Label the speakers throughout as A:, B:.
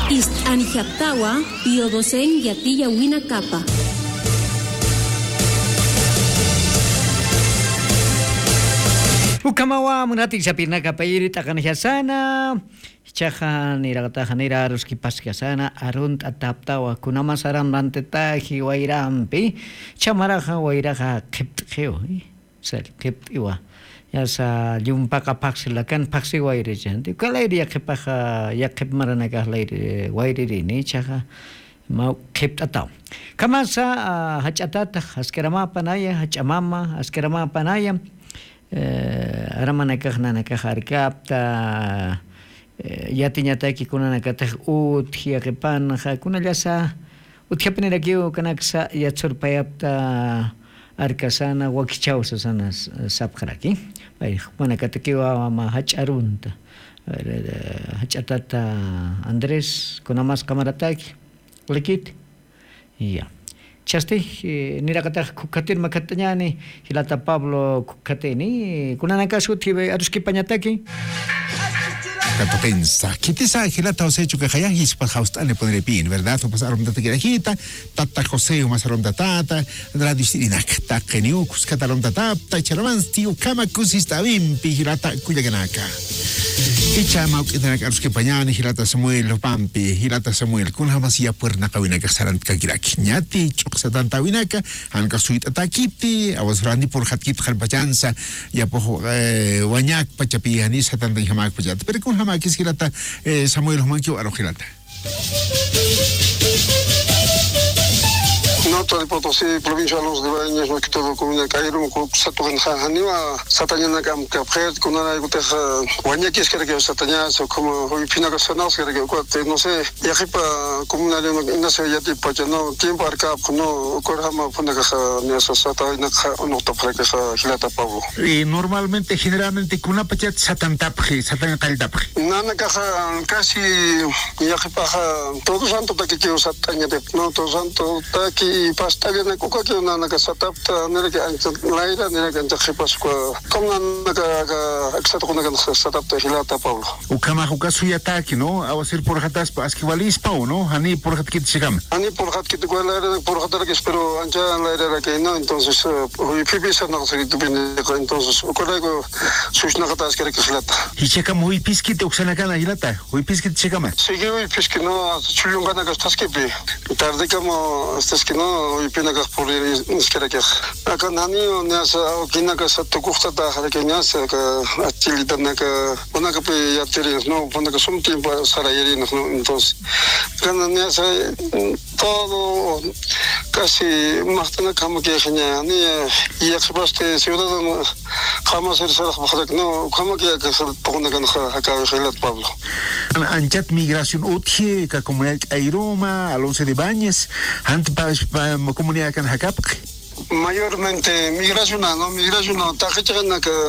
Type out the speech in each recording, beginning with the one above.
A: Ist Anjatawa, Piodosen Yatilla Wina Kapa.
B: Ukamawa munatik sapirna kapayiri takanihasana. Chaja nirakata nira ruski paskasana arunt ataptawa kunamasaram rantetaji wairampi chamaraja wairaja keptgeo sel keptiwa ya sa yumpaka paxilakan paxi waire janti kalairi yakepaja yakep maranaka lairi waire ni chaja mau keptataw kamasa hachatata askerama panaya hachamama askerama panaya aramanakaj nanakaj arkapta yatiñataki kunanakataq uthiaqipanaqa kunallasa uthiapinerakio kanaksa yatsurpayapta arkasana wakichawsasana sapqaraki manakatakiwa ma hach'arunta hach'atata Andrés kunamas kamarataki likit ya chaste nirakataq kukatir makatañani hilata Pablo kukateni kunanakasutibe aruskipañataki
C: Pensa, ¿qué te sabe que la tau se hecho que haya hispa haustane poner pin, verdad? O pasaron tata kirajita, tata José o masaron tata, la distirina ta keniukus kataron tata, charaman tío kama kusista bimpi hirata kuyaganaka. Y chama que tener que pañani hirata Samuel pampi, hirata Samuel kun hamasia puerna kawina kasaran kakiraki. Nyati choksa tanta winaka, han kasuit atakipti, awas randi por hatkip khalpachansa, ya po wanyak pachapiani satanta hamak pachat. Pero kun hamak is hirata Samuel Humankio aro hirata.
D: Nota de Potosí, provincia de los Baños, no quito comunidad Cairo, Sato en Janiwa, Sataniana Cam Capret, con una guteja, Guañaquis que Satanias, o como Pina Casanas, que no sé, Yajipa, comunal, no sé, ya tipo, ya no, tiempo arcap, no, Corjama, Punacaja, Nesa Satana, no Tapreca, Gilata Pablo.
C: Y normalmente, generalmente, con una pachat Satantapri, Satanataldapri.
D: Nana Caja, casi, Yajipa, todos santo que quiero Satania, no, todos santo, Taki. Y pastalia na kuka que una na kasatapta nere que laira nere que ancha pascua como na ka exato con na kasatapta hilata Pablo
C: o kama kuka suya taki no a ser por hatas pas que valis pau no hani por hat kit sigam
D: ani por hat kit ko laira por hatar que espero ancha laira que no entonces hoy pipisa na se tu bien entonces o corrego sus na katas que hilata
C: y checa muy piskit oxana kana hilata hoy piskit chegama
D: sigue hoy piskit no chulunga na kastas que tarde como estas que no y pena que por inskereke acá nani nasa kina que sa tukusta ta que nasa que atilita na que una que ya tienes no pone que son tiempo sarayeri no entonces cuando nasa todo casi más tana como que genia ni y expaste ciudadano jamás ser no como que se pone que acá de Pablo
C: anchat migración utie que comunidad Airoma Alonso de Bañes ant comunidad kan hakap
D: mayormente migración no tajecha na que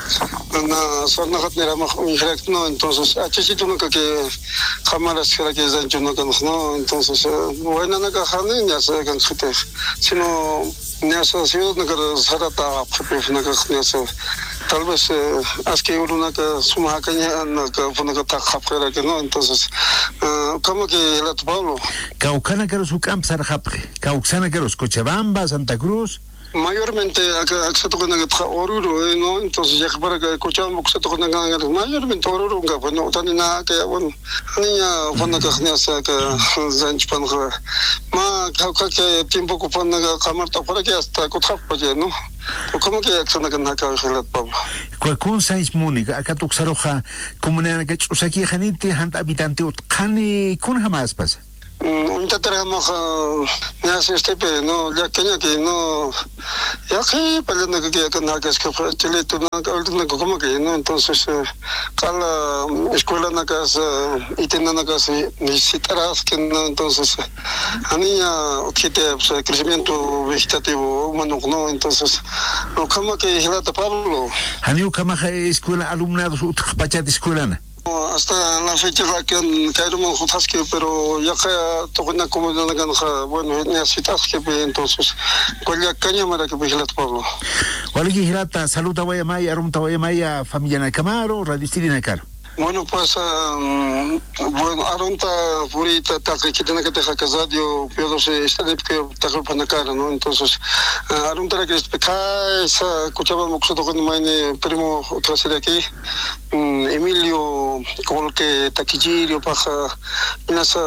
D: na zona hatnera no entonces achito no que jamás será que zancho no entonces bueno na que hanen ya se kan khite sino ne asociado na que sarata na que tal vez que una que suma caña que pone que está que no entonces como que la Pablo
C: Caucana que los camp sarjapre Caucana que los Cochabamba Santa Cruz
D: mayormente acá se toca en Oruro no entonces ya para que Cochabamba se toca en mayormente Oruro que bueno tan nada que bueno niña cuando que hace que zanchpan ma que tiempo ocupando que camarta para que hasta Cotapa no como que acción que nada que la Pablo
C: con Sainz Múnica acá tuxaroja comunidad que usaki janite han habitante utkhani kun jamás pasa
D: un tatrama ya se pero no ya que no ya que para no que nada que es que chile tú no como que no entonces cada escuela na casa y tiene na casa visitarás que no entonces a niña que te crecimiento vegetativo humano no entonces no como que Hilata Pablo
C: Haniu kama escuela alumnados utkhpachat escuela
D: hasta la fecha que Cairo Mojotasque, pero ya que toca como de la bueno, necesitas que entonces, cuál ya caña para que vigila Pablo.
C: Wala gihirata saluta waya maya rumta waya maya familia na Camaro, radistirina Caro.
D: Bueno, pues, bueno, Arunta, Purita, Taka, que tiene que dejar radio, pero se está de que Taka Panacara, ¿no? Entonces, Arunta, que es pecada, escuchábamos con mi primo, otra serie aquí, Emilio, como que Taquigirio, Paja, en esa,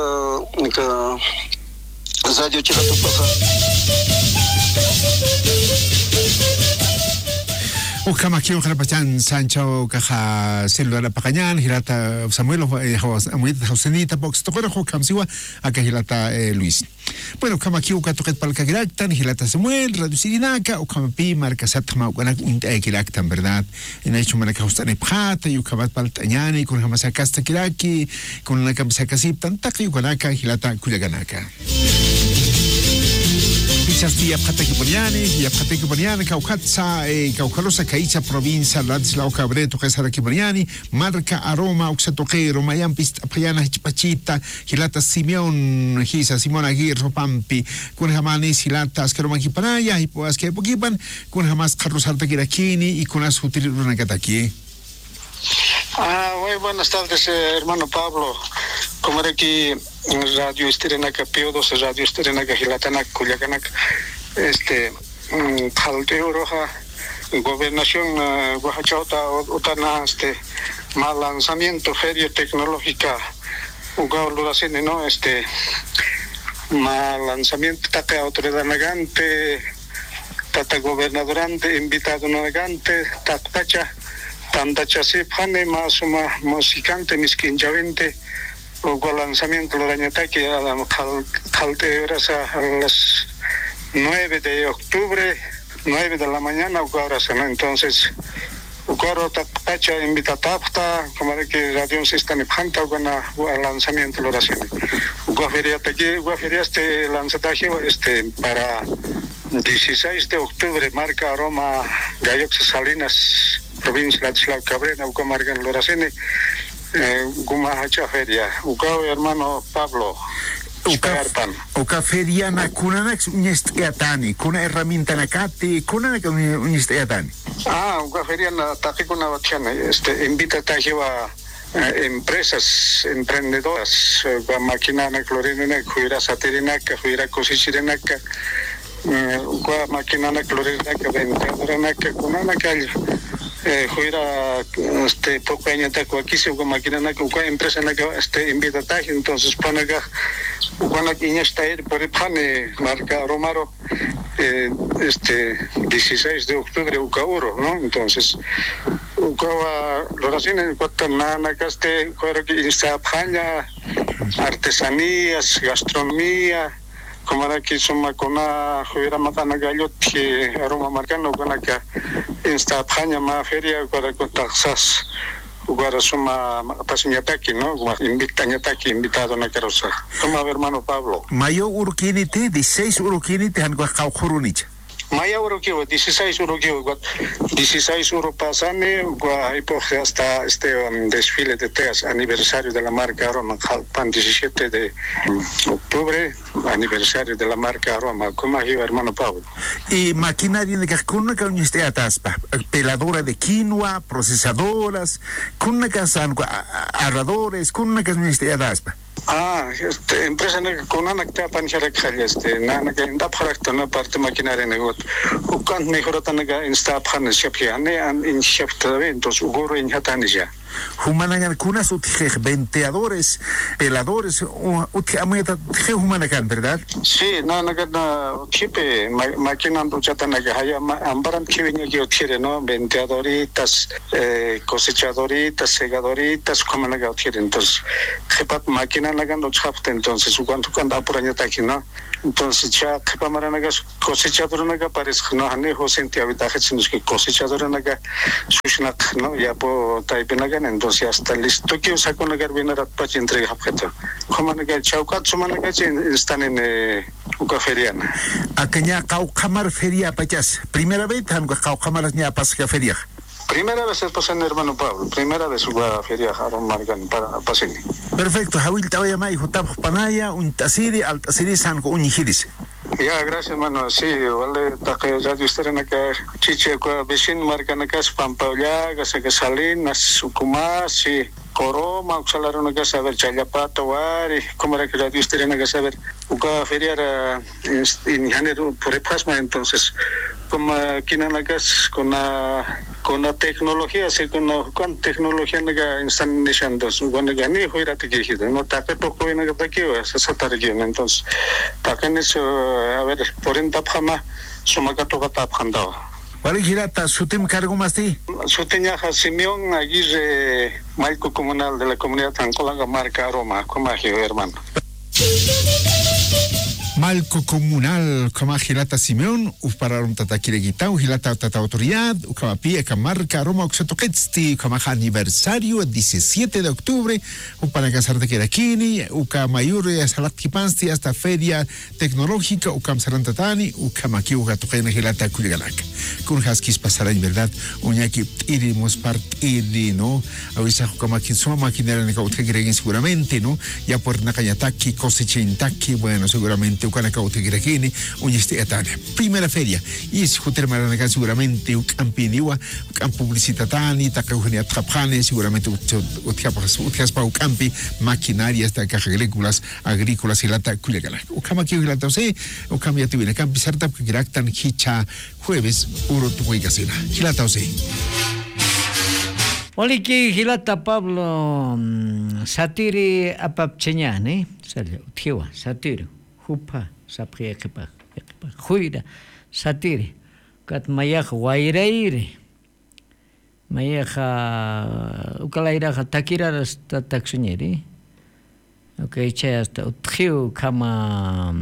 D: radio chica tu Paja.
C: Ukamakio Karapachan Sancho Caja Celular Pacañan, Hilata Samuel, Josenita Box, Tocora Kamsiwa, Akahilata Luis. Bueno, Kamakio Katoket Palcagiractan, Hilata Samuel, Radio Sirinaka, Ukamapi, Marcasatma, Guanakiractan, ¿verdad? En hecho Manacaustane Pata, Yukabat Paltañani, con Hamasacasta Kiraki, con la Kamsakasip, Tantaka, Yukanaka, Hilata Kuyaganaka. Pichastia Patakiponiani, Yapatakiponiani, Caucatza, Caucarosa Caicha, provincia, Ladislao Cabreto, Casarakiponiani, Marca, Aroma, Oxatoquero, Mayampis, Payana, Chipachita, Gilata Simeón, Gisa, Simón Aguirre, Pampi, Kunjamanis, Gilatas, Caromaquipanaya, y Poas que Poquipan, Kunjamas, Carlos Artaquiraquini y con las Utirinacataqui.
D: Muy buenas tardes, hermano Pablo. Como era aquí Radio Estirenaca P2, Radio Estirenaca Gilatanac, Culiacanac, Caldeo Roja, Gobernación Guajachauta, Otana, mal lanzamiento, feria tecnológica, Ugauluracene, ¿no? Mal lanzamiento, Tata Autoridad Nagante, Tata Gobernadorante, invitado Nagante, Tatpacha. Tanta chasipane más musicante misquinjavente o con lanzamiento lo dañataque a la calderas a las 9 de octubre 9 de la mañana ugaras, ¿no? Entonces ugaro tapacha invita tapta como que radio se está nepanta con el lanzamiento lo oración ugaferia taque ugaferia lanzataje para 16 de octubre marca Roma Gallox Salinas provincia de Ladislao Cabrera, Ucamargan Loracene, Gumahacha Feria, Ucao hermano Pablo.
C: Uca feria na kunanak unistayatani, kuna herramienta nakati, kunanak unistayatani.
D: Uca feria na takikuna wachana, invita tajiwa empresas emprendedoras, máquina na clorina, cuira satirina, cuira cosichirina, máquina na clorina, vendedora, kunana cal. Juira poco año taco aquí se uga máquina na uga empresa na invita taje entonces panaga uga quiña está por el pane marca Romaro 16 de octubre uga oro, ¿no? Entonces uga loraciones cuatana caste cuero que está paña artesanías gastronomía como era que suma con una juira matana gallot que aroma marcano con la que esta paña más feria para contactas para suma pasiñataki, ¿no? Invitañataki invitado na carosa. Toma hermano Pablo.
C: Mayo urquinite 16 urquinite han guajurunich.
D: Maya Urukiwa, 16 Urukiwa, 16 Urupasane, hasta desfile de teas, aniversario de la marca Aroma, 17 de octubre, aniversario de la marca Aroma, como iba hermano Pablo.
C: Y maquinaria de cascuna que uniste ataspa, peladora de quinoa, procesadoras, kuna casan arradores, kuna que uniste ataspa.
D: Empresa con una que panchara calle, nana que anda para que no parte maquinaria negot. Ukan mejor tanaga insta pan shapiane and in shaft eventos ugoro in hatanisha.
C: Humanagan kunas venteadores, peladores, utiameta humanagan, ¿verdad?
D: Sí, nana que chipe máquina duchatanaga haya ambaran kiviña que otire, ¿no? Venteadoritas, cosechadoritas, segadoritas, como naga otire. Entonces, jepat máquina nagan los chafte, entonces ukan por año aquí, ¿no? Entonces ya kepamaranaga cosechadoranaga parece no han hijos en habitajes que cosechadoranaga sushnak, ¿no? Ya por taipenagan entonces hasta listo que usa con la garbina ratpach entre habjeto. Como naga chaukat sumanaga están en Ucaferiana.
C: Aquella caucamar feria pachas. Primera vez han caucamar ya pasca feria.
D: Primera vez es pasar hermano Pablo, primera vez suba feria Haron Margan para paseni.
C: Perfecto, Javier Tawaya Mai, Jutap Panaya, un tasiri, al tasiri san con unijiris.
D: Ya, gracias hermano, sí, vale, taque ya de usted en acá, chiche, vecino marcan acá, Pampaulia, Gasacasalín, Sucumá, sí. Coroma, uxalaron que saber Chayapato, Wari, como era que la Dios tenía que saber, Uca feria en género por pasma, entonces, como aquí en la casa, con la tecnología, sí, con tecnología que están iniciando, cuando ya ni fuera te quejido, no tape poco en el paquete, esa tarea, entonces, tacan eso, a ver, por en tapjama, sumacato tapjandao.
C: ¿Cuál es Girata? ¿Su team cargo más ti?
D: Su tenía Simeón Aguirre, Maico Comunal de la Comunidad Tancolanga, Marca Aroma, Comagio, hermano.
C: Malco Comunal, como Gilata Simeón, Upararon Tataquireguitao, Gilata Tata Autoridad, Ucamapía, Camarca, Roma, Oxotoquetsti, Camaja Aniversario, el 17 de octubre, Upanagasar de Queraquini, Ucamayure, Salatquipansti, hasta Feria Tecnológica, Ucam Sarantatani, Ucamaki, Ucatoquena, Gilata Culigalaca. Con Haskis pasará en verdad, Uñaki, iremos partir, ¿no? Avisa Ucamaki, suma maquinaria en Cautecreguen seguramente, ¿no? Ya por Nakayataki, Cosechintaki, bueno, seguramente. Primera feria y es Jutermaranaga seguramente Ucampiniwa, Ucam Publicitatani, Takaunia Trapane, seguramente Utiaspa Ucampi, maquinarias, agrícolas y lata Culegala. Ucamaki y lata, Ucamia Tibina Campi, Sarta, Giraktan, Hicha, jueves, Uro Tuhuicasina. Gilata,
B: Oliki Gilata Pablo Satiri Apapcheñani, Tiwa, Satiro. Hupa sapri ekipa huida satiri kat mayah wairaire mayah ukalaira takira sta taksunyeri okay hasta uthiu kama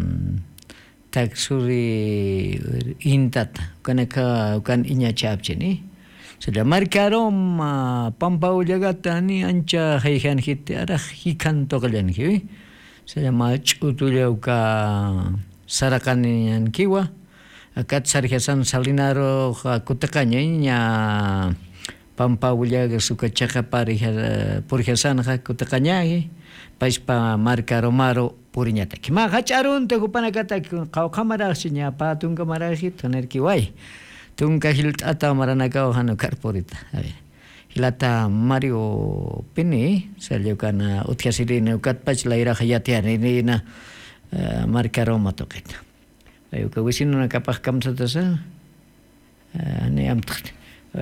B: taksuri intata kanaka kan inya chapcheni sudah markarom pampau jagatani anca haihan hit ada hikan to kalian ki saya macu tuliau ka Sarakan kiwa akat sarjasan salinaro kutakanya nya pampaulia suka caka purjasan kutakanya pais pa marka romaro purinyata kima kacarun te kupana kata kau kamera sinya patung kamera hit taner kiwai tung kahilt ata maranakau hanu karporita Hilata Mario Pini, salió kana utkiasirine ukat pach laira hayatian ini na marca Roma toket. Ayo ka wisin na kapah kam sa tasa. Ani amtat.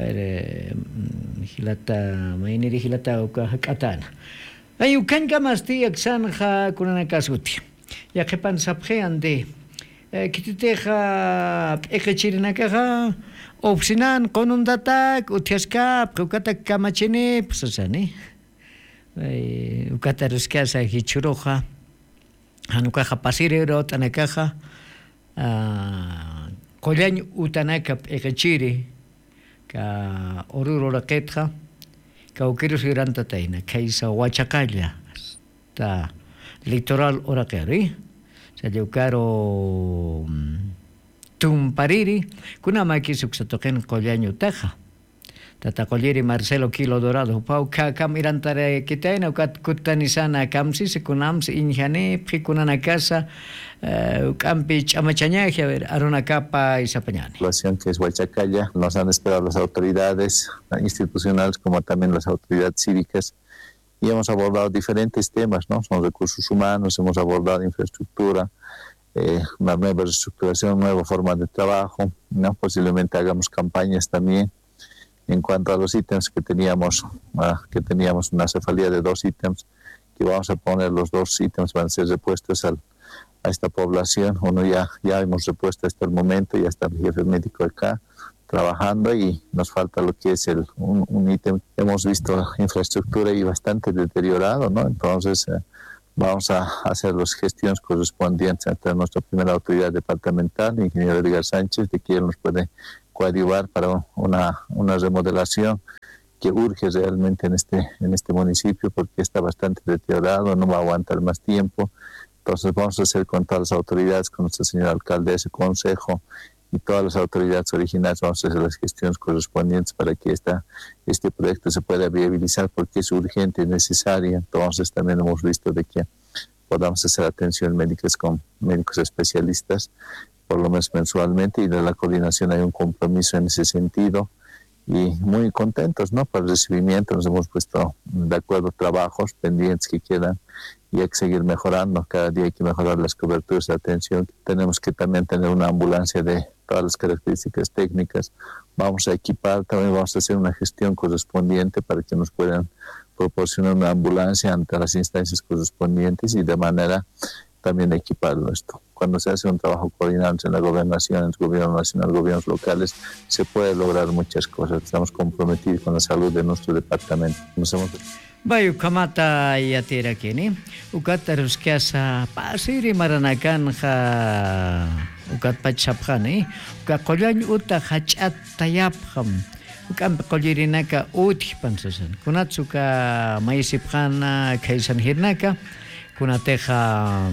B: Hilata maini di hilata uka hakatan. Ayo kan kamasti aksan kha kunana kasuti. Ya kepan saphe ande. Kitite kha ekachirina ka Opsinan konundatak utiaskap ukatak kamachini pusasani ukataruska sa hichuroja hanukaja pasirero tanakaja kollañ utanakap ekachiri ka oruro raketja ka ukiros irantataina kaisa huachacalla ta litoral orakeri sa yukaro Tumpariri, kuna maki suksatoken kollaño taja. Tata kolliri Marcelo Kilo Dorado, pau kamirantare kitaina ukat kutanisana kamsi sekunamsi injane prikunana casa campi chamachañaje a ver aruna capa y sapañani.
E: La situación que es Huachacalla, nos han esperado las autoridades institucionales como también las autoridades cívicas y hemos abordado diferentes temas, ¿no? Son recursos humanos, hemos abordado infraestructura, una nueva reestructuración, nueva forma de trabajo, ¿no? Posiblemente hagamos campañas también en cuanto a los ítems que teníamos una cefalía de 2 ítems, que vamos a poner los 2 ítems, van a ser repuestos a esta población. Uno ya hemos repuesto hasta el momento, ya está el jefe médico acá trabajando y nos falta lo que es un ítem. Hemos visto infraestructura y bastante deteriorado, ¿no? Entonces vamos a hacer las gestiones correspondientes ante nuestra primera autoridad departamental, el ingeniero Edgar Sánchez, de quien nos puede coadyuvar para una remodelación que urge realmente en este municipio porque está bastante deteriorado, no va a aguantar más tiempo. Entonces vamos a hacer con todas las autoridades, con nuestra señora alcaldesa, consejo y todas las autoridades originales, vamos a hacer las gestiones correspondientes para que este proyecto se pueda viabilizar porque es urgente y necesario. Entonces también hemos visto de que podamos hacer atención médicas con médicos especialistas, por lo menos mensualmente, y de la coordinación hay un compromiso en ese sentido. y muy contentos, ¿no? Por el recibimiento nos hemos puesto de acuerdo trabajos pendientes que quedan y hay que seguir mejorando, cada día hay que mejorar las coberturas de atención, tenemos que también tener una ambulancia de todas las características técnicas, vamos a equipar, también vamos a hacer una gestión correspondiente para que nos puedan proporcionar una ambulancia ante las instancias correspondientes y de manera también equiparlo esto. Cuando se hace un trabajo coordinado entre la gobernación, el gobierno nacional, gobiernos locales, se puede lograr muchas cosas. Estamos comprometidos con la salud de nuestro departamento.
B: Bayu kamata yatira kini ukat ruskiasa pasiri maranakan ha ukat pachapkhani ukat qollan uta hachat tayapkham ukat qollirinaka uthi pansasan kunatsuka maisipkhana kaisan hirnaka kunateja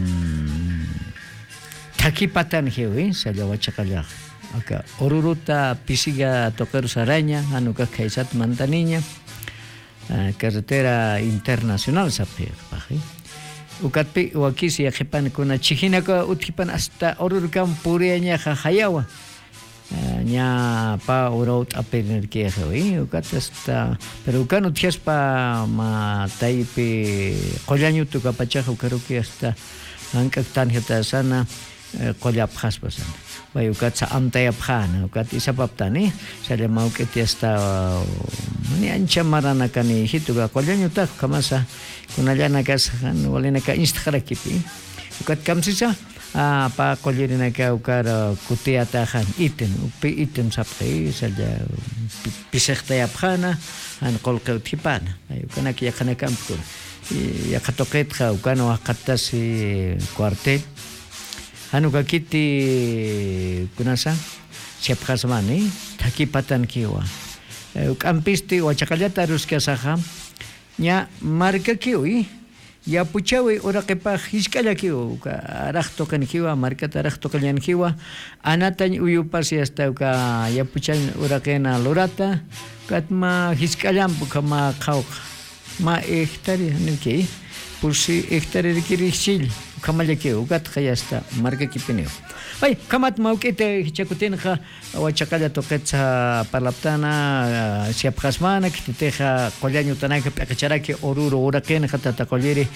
B: takipatan hewi salawachaqalla aka oruruta pisiga toqueros araña anuka kaisat mantaniña carretera internacional sapir paji ukatpi wakisi yaqipan kuna chijinaka uthipan hasta orurkan puriaña hayawa nya pa urot apener que hoy ukat hasta pero ukan uthiaspa ma taipi qollañu tu kapachaja ukaruki hasta ankaktan hita sana qollap khaspasan Bayu kat sa amtay aphan, kat isapaptani, sa lemau ketiasta ni ancha marana kani hitu ka kolyanyo tak kamasa kunalana kasahan wala na ka instagrakipi. Kat kamsisa pa kolyerina ka ukar kutiatahan iten, upi iten saptay sa pisektay aphana an kolka utipana. Bayu kana kiya kana kampko. Ya katoket ka ukano akatasi kuartel. Anu kakiti kunasa siap kasmani takipatan kiwa kampisti wachakallata ruskiasaja nya marca kiwi ya puchawi ora kepa hiskalla kiwa arahto kan kiwa marca arahto kalyan kiwa anatan uyupasi hasta ka ya puchan ora kena lorata katma hiskallam kama khau ma hektari niki pursi hektari kirishil kamalake ugat khayasta marga kipineo ay kamat maukete hichakutenja wachakalla toqetsa parlaptana siap khasmana kiteja qollañu tanaka pakacharake oruro uraken hatata qolliri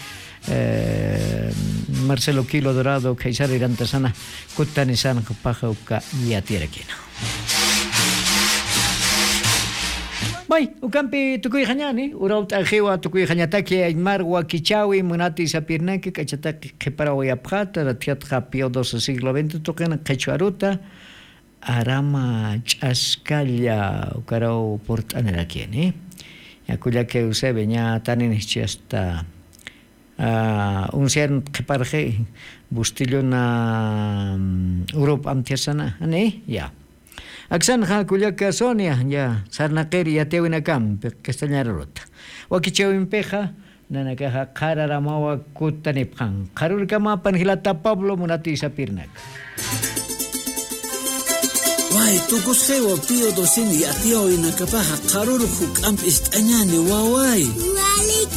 B: Marcelo Kilo Dorado kaisar irantasana kutanisan paja uka yatirakina Bay, ukampi tukuy khanyani, uraut akhiwa tukuy khanyataki aymarwa kichawi munati sapirnaki kachataki khiparawa yapkhata ratiat khapio dos siglo XX toqena qachuaruta arama ch'askalla ukarau port'anera kieni. Yakulla que usebe nya tanin hasta un cien khiparje bustillo na Europa amtiasana, ane ya. Aksan kullaka Sonia ya sarnaqeri yatewinakam castañara ruta wakichewimpeja nanakaja qararamawa kutanipqan qarurkama panhilata Pablo munati sapirnak
F: Wai tukusqewa pío doceni yatiyawinakapaja qaruru huk'ampi istañani waway
G: Wali